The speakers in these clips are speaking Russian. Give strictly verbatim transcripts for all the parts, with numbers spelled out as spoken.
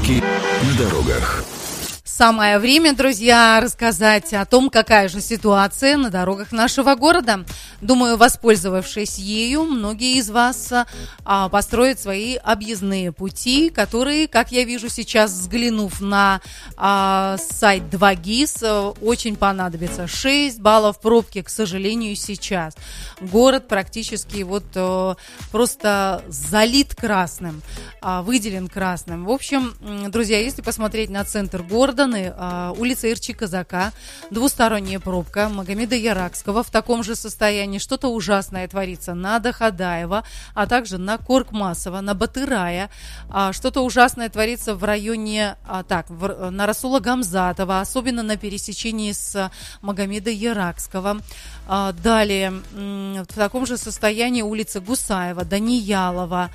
Пробки на дорогах. Самое время, друзья, рассказать о том, какая же ситуация на дорогах нашего города. Думаю, воспользовавшись ею, многие из вас а, построят свои объездные пути, которые, как я вижу сейчас, взглянув на а, сайт два ГИС, очень понадобится. шесть баллов пробки, к сожалению, сейчас. Город практически вот а, просто залит красным, а, выделен красным. В общем, друзья, если посмотреть на центр города, улица Ирчи-Казака, двусторонняя пробка Магомеда Яракского в таком же состоянии. Что-то ужасное творится на Доходаева, а также на Коркмасова, на Батырая. Что-то ужасное творится в районе, так, в, на Расула Гамзатова, особенно на пересечении с Магомеда Яракского. Далее, в таком же состоянии улица Гусаева, Даниялова.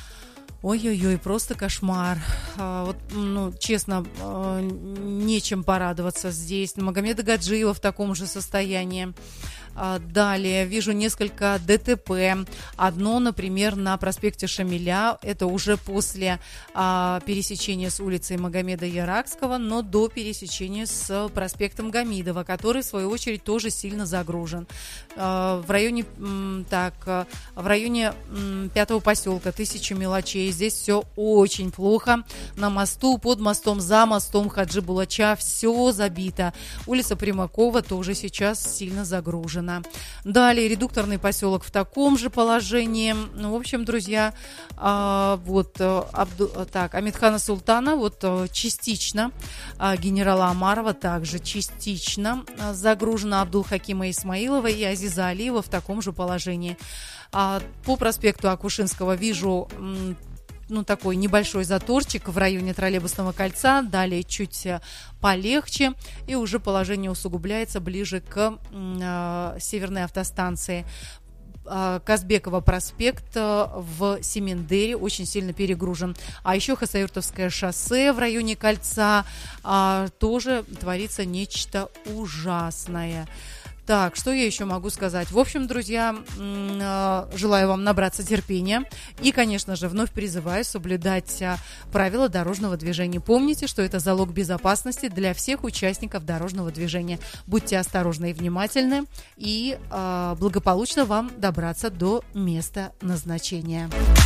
Ой-ой-ой, просто кошмар. А, вот, ну, честно, а, нечем порадоваться здесь. Магомеда Гаджиева в таком же состоянии. А, далее вижу несколько ДТП. Одно, например, на проспекте Шамиля. Это уже после а, пересечения с улицей Магомеда Яракского, но до пересечения с проспектом Гамидова, который, в свою очередь, тоже сильно загружен. А, в районе, м, так, в районе м, пятого поселка Тысячи мелочей. Здесь все очень плохо. На мосту, под мостом, за мостом Хаджи Булача все забито. Улица Примакова тоже сейчас сильно загружена. Далее редукторный поселок в таком же положении. Ну, в общем, друзья, а, вот Абду, так, Амитхана Султана вот частично, а, генерала Амарова также частично загружена, Абдулхакима Исмаилова и Азиза Алиева в таком же положении. А, по проспекту Акушинского вижу ну, такой небольшой заторчик в районе троллейбусного кольца, далее чуть полегче, и уже положение усугубляется ближе к э, северной автостанции. Казбекова проспект в Семендере очень сильно перегружен. А еще Хасавюртовское шоссе в районе кольца а, тоже творится нечто ужасное. Так, что я еще могу сказать? В общем, друзья, желаю вам набраться терпения и, конечно же, вновь призываю соблюдать правила дорожного движения. Помните, что это залог безопасности для всех участников дорожного движения. Будьте осторожны и внимательны, и благополучно вам добраться до места назначения.